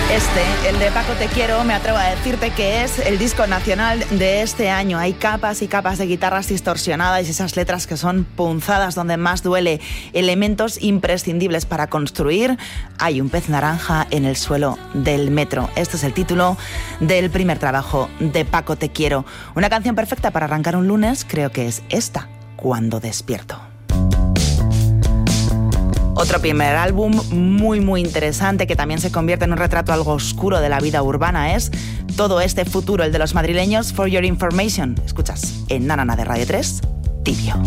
El de Paco Te Quiero, me atrevo a decirte que es el disco nacional de este año. Hay capas y capas de guitarras distorsionadas y esas letras que son punzadas donde más duele. Elementos imprescindibles para construir. Hay un pez naranja en el suelo del metro. Este es el título del primer trabajo de Paco Te Quiero. Una canción perfecta para arrancar un lunes, creo que es esta, Cuando despierto. Otro primer álbum muy interesante que también se convierte en un retrato algo oscuro de la vida urbana es Todo este futuro, el de los madrileños For Your Information. Escuchas en Nanana de Radio 3, Tibio.